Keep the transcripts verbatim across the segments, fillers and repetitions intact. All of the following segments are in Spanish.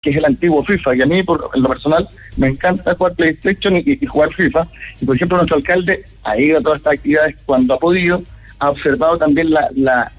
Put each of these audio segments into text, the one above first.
que es el antiguo FIFA, y a mí, por en lo personal, me encanta jugar PlayStation y, y jugar FIFA, y por ejemplo nuestro alcalde ha ido a todas estas actividades cuando ha podido, ha observado también la la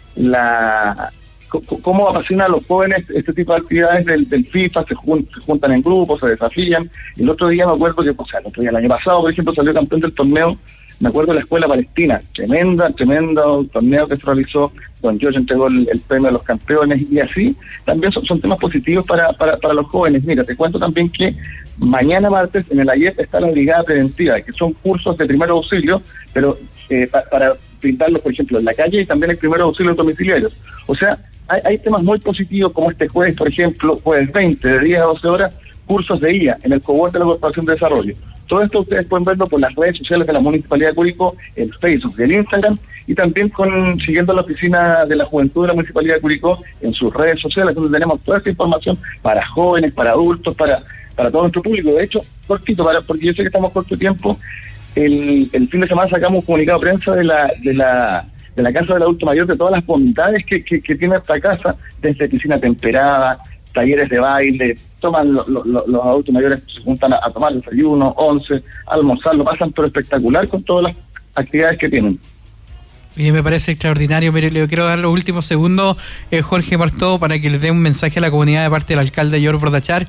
la c- cómo apasiona a los jóvenes este tipo de actividades del, del FIFA, se, jun, se juntan en grupos, se desafían. El otro día me acuerdo que, o sea, el otro día, el año pasado, por ejemplo, salió campeón del torneo, me acuerdo de la Escuela Palestina, tremenda, tremendo torneo que se realizó, don George entregó el, el premio a los campeones, y así también son, son temas positivos para, para, para los jóvenes. Mira, te cuento también que mañana martes en el A Y E P está la Brigada Preventiva, que son cursos de primer auxilio, pero eh, pa, para brindarlos, por ejemplo, en la calle, y también el primer auxilio domiciliarios. O sea, hay, hay temas muy positivos, como este jueves, por ejemplo, jueves veinte, de diez a doce horas, cursos de I A en el cowork de la Corporación de Desarrollo. Todo esto ustedes pueden verlo por las redes sociales de la Municipalidad de Curicó, el Facebook, el Instagram, y también con siguiendo la oficina de la Juventud de la Municipalidad de Curicó en sus redes sociales, donde tenemos toda esta información para jóvenes, para adultos, para para todo nuestro público. De hecho, cortito, para, porque yo sé que estamos corto tiempo, el, el fin de semana sacamos un comunicado de prensa de la de la de la Casa del Adulto Mayor, de todas las bondades que, que, que tiene esta casa, desde piscina temperada, talleres de baile, toman lo, lo, lo, los adultos mayores, se juntan a, a tomar desayuno, once, a almorzar, lo pasan todo espectacular con todas las actividades que tienen. Y me parece extraordinario. Mire, le quiero dar los últimos segundos, eh, Jorge Martó, para que le dé un mensaje a la comunidad de parte del alcalde George Bordachar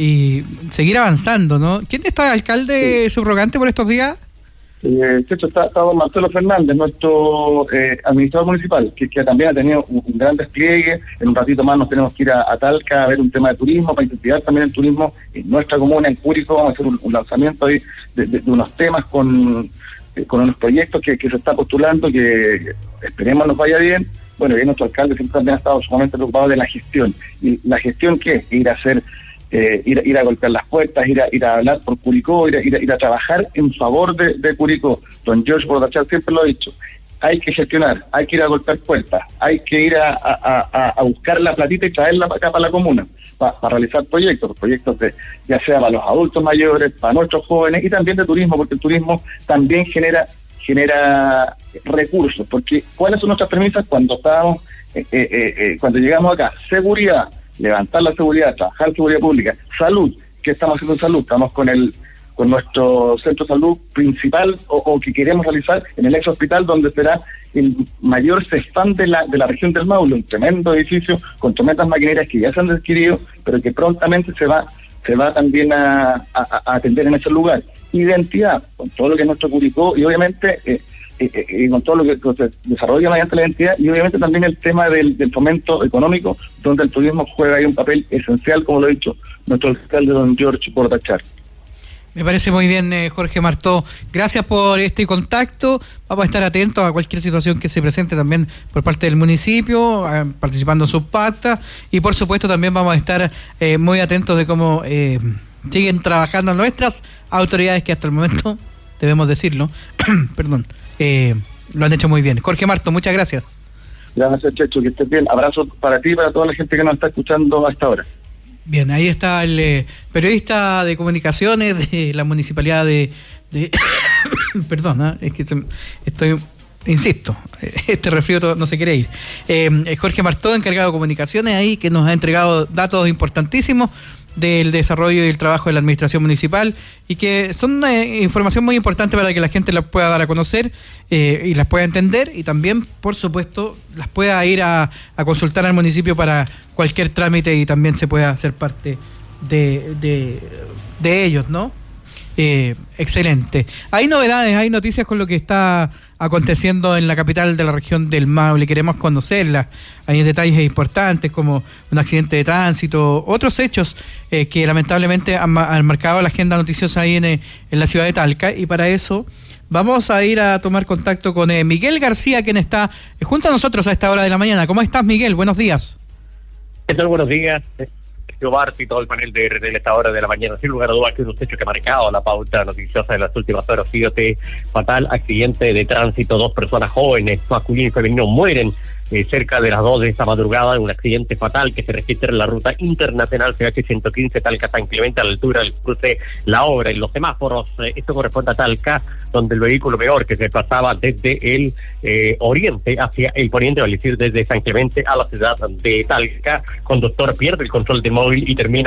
y seguir avanzando, ¿no? ¿Quién está alcalde sí. subrogante por estos días? Eh, de hecho, está, está don Marcelo Fernández, nuestro eh, administrador municipal, que, que también ha tenido un, un gran despliegue. En un ratito más nos tenemos que ir a, a Talca a ver un tema de turismo, para incentivar también el turismo en nuestra comuna, en Curicó. Vamos a hacer un, un lanzamiento ahí de, de, de unos temas con, eh, con unos proyectos que, que se está postulando, que esperemos nos vaya bien. Bueno, y nuestro alcalde siempre también ha estado sumamente preocupado de la gestión. ¿Y la gestión qué? Ir a hacer... Eh, ir, ir a golpear las puertas, ir a, ir a hablar por Curicó, ir a, ir a, ir a trabajar en favor de, de Curicó. Don George Bordachar siempre lo ha dicho, hay que gestionar, hay que ir a golpear puertas, hay que ir a, a, a, a buscar la platita y traerla para acá, para la comuna, para, para realizar proyectos, proyectos de ya sea para los adultos mayores, para nuestros jóvenes, y también de turismo, porque el turismo también genera genera recursos, porque ¿cuáles son nuestras premisas cuando estábamos, eh, eh, eh, cuando llegamos acá? Seguridad, levantar la seguridad, trabajar en seguridad pública, salud. ¿Qué estamos haciendo en salud? Estamos con el con nuestro centro de salud principal o, o que queremos realizar en el ex hospital, donde será el mayor CEFAM de la de la región del Maule, un tremendo edificio con tremendas maquinarias que ya se han adquirido, pero que prontamente se va se va también a, a, a atender en ese lugar. Identidad, con todo lo que es nuestro Curicó, y obviamente eh, eh, eh, con todo lo que, que se desarrolla mediante la identidad, y obviamente también el tema del, del fomento económico, donde el turismo juega ahí un papel esencial, como lo ha dicho nuestro alcalde don George Bordachar. Me parece muy bien, eh, Jorge Martó. Gracias por este contacto. Vamos a estar atentos a cualquier situación que se presente también por parte del municipio, eh, participando en sus pactas, y por supuesto también vamos a estar eh, muy atentos de cómo eh, siguen trabajando nuestras autoridades, que hasta el momento, debemos decirlo, perdón, eh, lo han hecho muy bien. Jorge Martó, muchas gracias. Gracias, Checho, que estés bien. Abrazo para ti y para toda la gente que nos está escuchando hasta ahora. Bien, ahí está el eh, periodista de comunicaciones de la municipalidad de... de Perdona, es que se, estoy... Insisto, este resfrío no se quiere ir. Eh, Jorge Martó, encargado de comunicaciones, ahí, que nos ha entregado datos importantísimos del desarrollo y el trabajo de la administración municipal, y que son eh, información muy importante para que la gente las pueda dar a conocer eh, y las pueda entender, y también, por supuesto, las pueda ir a, a consultar al municipio para cualquier trámite, y también se pueda hacer parte de, de, de ellos, ¿no? Eh, excelente. Hay novedades, hay noticias con lo que está aconteciendo en la capital de la región del Maule. Queremos conocerlas. Hay detalles importantes como un accidente de tránsito, otros hechos eh, que lamentablemente han, han marcado la agenda noticiosa ahí en, en la ciudad de Talca, y para eso vamos a ir a tomar contacto con eh, Miguel García, quien está eh, junto a nosotros a esta hora de la mañana. ¿Cómo estás, Miguel? Buenos días. ¿Qué tal? Buenos días. Bart y todo el panel de R T L esta hora de la mañana. Sin lugar a dudas que es un hecho que ha marcado la pauta noticiosa de las últimas horas. Fíjate, fatal accidente de tránsito, dos personas jóvenes, masculino y femenino, mueren eh, cerca de las dos de esta madrugada en un accidente fatal que se registra en la ruta internacional C H ciento quince Talca San Clemente, a la altura del cruce La Obra, en los semáforos. Eh, esto corresponde a Talca, donde el vehículo peor que se pasaba desde el eh, oriente hacia el poniente, es decir, desde San Clemente a la ciudad de Talca, conductor pierde el control del móvil y termina